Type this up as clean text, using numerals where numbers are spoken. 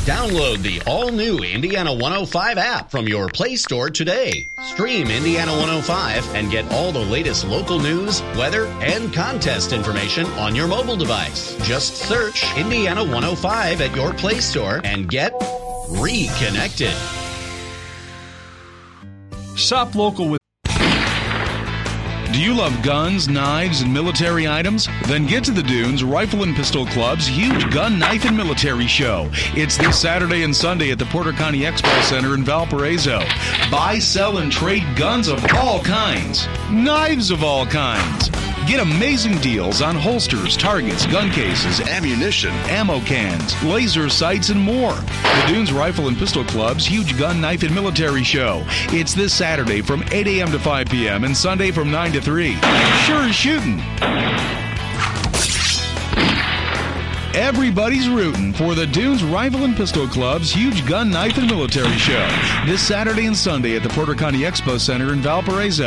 Download the all-new Indiana 105 app from your Play Store today. Stream Indiana 105 and get all the latest local news, weather, and contest information on your mobile device. Just search Indiana 105 at your Play Store and get reconnected. Shop local with... Do you love guns, knives, and military items? Then get to the Dunes Rifle and Pistol Club's huge gun, knife, and military show. It's this Saturday and Sunday at the Porter County Expo Center in Valparaiso. Buy, sell, and trade guns of all kinds, knives of all kinds. Get amazing deals on holsters, targets, gun cases, ammunition, ammo cans, laser sights, and more. The Dunes Rifle and Pistol Club's huge gun, knife, and military show. It's this Saturday from 8 a.m. to 5 p.m. and Sunday from 9 to 3. Sure as shooting. Everybody's rooting for the Dunes Rifle and Pistol Club's huge gun, knife, and military show. This Saturday and Sunday at the Porter County Expo Center in Valparaiso.